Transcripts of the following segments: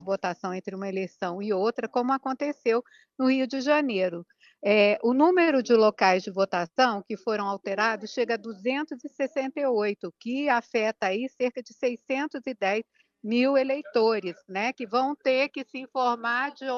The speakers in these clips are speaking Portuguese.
votação entre uma eleição e outra, como aconteceu no Rio de Janeiro. O número de locais de votação que foram alterados chega a 268, que afeta aí cerca de 610 mil eleitores, né, que vão ter que se informar de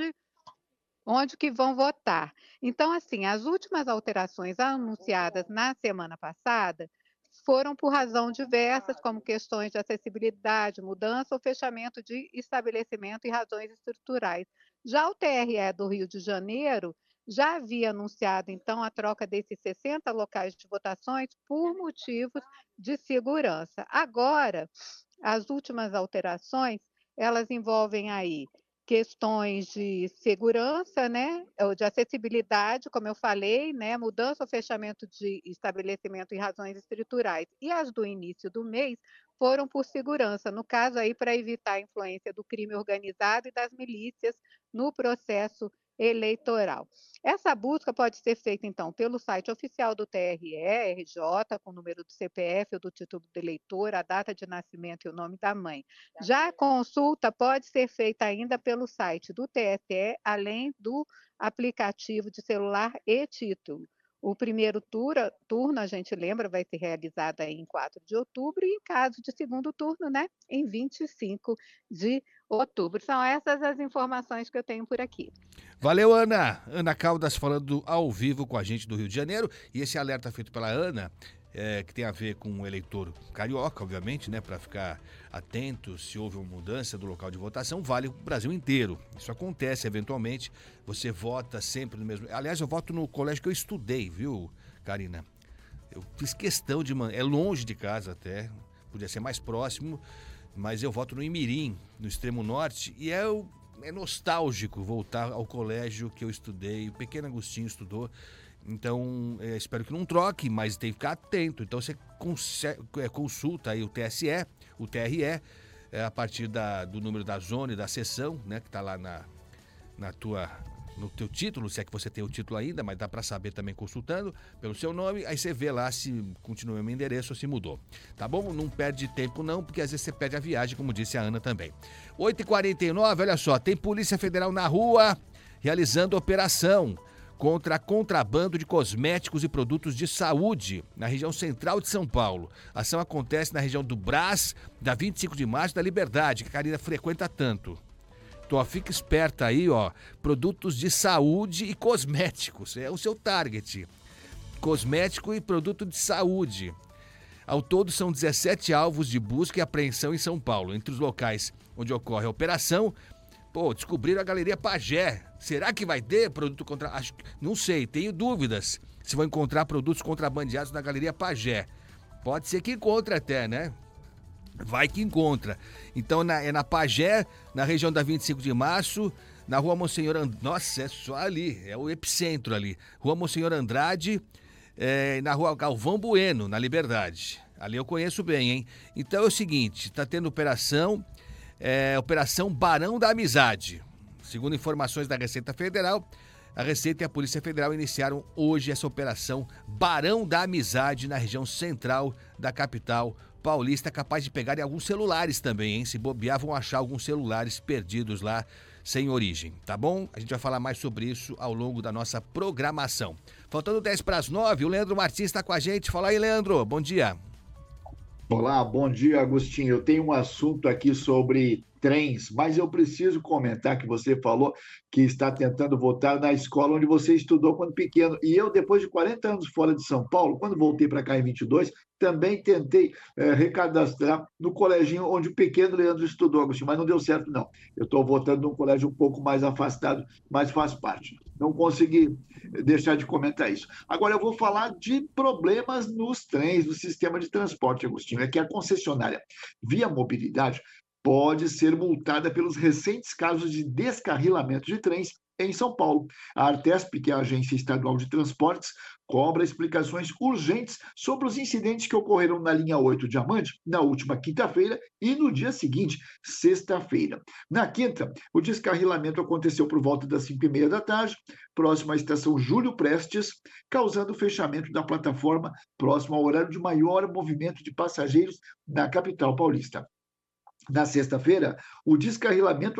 onde que vão votar. Então, assim, as últimas alterações anunciadas na semana passada foram por razão diversas, como questões de acessibilidade, mudança ou fechamento de estabelecimento e razões estruturais. Já o TRE do Rio de Janeiro já havia anunciado, então, a troca desses 60 locais de votações por motivos de segurança. Agora, as últimas alterações, elas envolvem aí questões de segurança, né, ou de acessibilidade, como eu falei, né, mudança ou fechamento de estabelecimento em razões estruturais. E as do início do mês foram por segurança, no caso aí para evitar a influência do crime organizado e das milícias no processo eleitoral. Essa busca pode ser feita, então, pelo site oficial do TRE, RJ, com o número do CPF ou do título do eleitor, a data de nascimento e o nome da mãe. Já a consulta pode ser feita ainda pelo site do TSE, além do aplicativo de celular e título. O primeiro turno, a gente lembra, vai ser realizado aí em 4 de outubro e, em caso de segundo turno, né, em 25 de outubro. São essas as informações que eu tenho por aqui. Valeu, Ana. Ana Caldas falando ao vivo com a gente do Rio de Janeiro. E esse alerta feito pela Ana, que tem a ver com o eleitor carioca, obviamente, né, para ficar atento se houve uma mudança do local de votação, vale o Brasil inteiro. Isso acontece eventualmente, você vota sempre no mesmo... Aliás, eu voto no colégio que eu estudei, viu, Karina? Eu fiz questão de... É longe de casa até, podia ser mais próximo, mas eu voto no Imirim, no extremo norte, e é nostálgico voltar ao colégio que eu estudei, o pequeno Agostinho estudou, então espero que não troque, mas tem que ficar atento. Então você consulta aí o TSE, o TRE, a partir do número da zona e da seção, né, que está lá no teu título, se é que você tem o título ainda, mas dá para saber também consultando pelo seu nome, aí você vê lá se continua o mesmo endereço ou se mudou, tá bom? Não perde tempo não, porque às vezes você perde a viagem, como disse a Ana também. 8h49, olha só, tem Polícia Federal na rua realizando operação contra contrabando de cosméticos e produtos de saúde na região central de São Paulo. A ação acontece na região do Brás, da 25 de março, da Liberdade, que a Karina frequenta tanto. Então, fica esperta aí, ó, produtos de saúde e cosméticos, é o seu target. Cosmético e produto de saúde. Ao todo, são 17 alvos de busca e apreensão em São Paulo. Entre os locais onde ocorre a operação, descobriram a Galeria Pajé. Será que vai ter produto contra... Não sei, tenho dúvidas se vão encontrar produtos contrabandeados na Galeria Pajé. Pode ser que encontre até, né? Vai que encontra. Então é na Pajé, na região da 25 de março, na rua Monsenhor Andrade. Nossa, é só ali, é o epicentro ali. Rua Monsenhor Andrade, na rua Galvão Bueno, na Liberdade. Ali eu conheço bem, hein? Então é o seguinte, tá tendo operação Barão da Amizade. Segundo informações da Receita Federal, a Receita e a Polícia Federal iniciaram hoje essa operação Barão da Amizade na região central da capital paulista, capaz de pegar em alguns celulares também, hein? Se bobear, vão achar alguns celulares perdidos lá, sem origem, tá bom? A gente vai falar mais sobre isso ao longo da nossa programação. Faltando 10:09, o Leandro Martins está com a gente. Fala aí, Leandro, bom dia. Olá, bom dia, Agostinho. Eu tenho um assunto aqui sobre trens, mas eu preciso comentar que você falou que está tentando votar na escola onde você estudou quando pequeno. E eu, depois de 40 anos fora de São Paulo, quando voltei para cá em 22, também tentei recadastrar no coleginho onde o pequeno Leandro estudou, Agostinho, mas não deu certo, não. Eu estou votando num colégio um pouco mais afastado, mas faz parte. Não consegui deixar de comentar isso. Agora, eu vou falar de problemas nos trens, no sistema de transporte, Agostinho. É que a concessionária Via Mobilidade pode ser multada pelos recentes casos de descarrilamento de trens em São Paulo. A Artesp, que é a Agência Estadual de Transportes, cobra explicações urgentes sobre os incidentes que ocorreram na linha 8 Diamante na última quinta-feira e no dia seguinte, sexta-feira. Na quinta, o descarrilamento aconteceu por volta das 5h30 da tarde, próximo à estação Júlio Prestes, causando o fechamento da plataforma próximo ao horário de maior movimento de passageiros na capital paulista. Na sexta-feira, o descarrilamento